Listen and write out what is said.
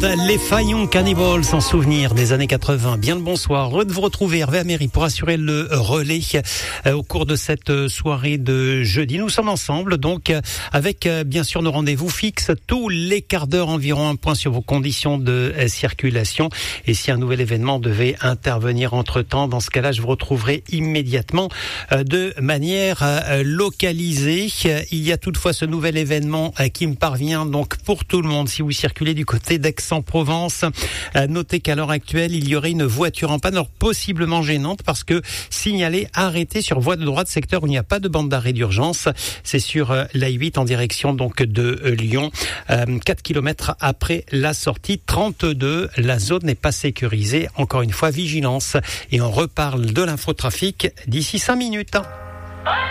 les Faillons Cannibals en souvenir des années 80. Bien le bonsoir, heureux de vous retrouver Hervé Améry pour assurer le relais au cours de cette soirée de jeudi. Nous sommes ensemble donc avec bien sûr nos rendez-vous fixes tous les quarts d'heure, environ un point sur vos conditions de circulation. Et si un nouvel événement devait intervenir entre-temps, dans ce cas-là, je vous retrouverai immédiatement de manière localisée. Il y a toutefois ce nouvel événement qui me parvient donc pour tout le monde. Si vous circulez du côté d'Aix-en-Provence, notez qu'à l'heure actuelle, il y aurait une voiture en panne, alors possiblement gênante parce que signalée arrêtée sur voie de droite, secteur où il n'y a pas de bande d'arrêt d'urgence. C'est sur l'A8 en direction donc de Lyon, 4 km après la sortie 32. La zone n'est pas sécurisée. Encore une fois, vigilance. Et on reparle de l'infotrafic d'ici 5 minutes.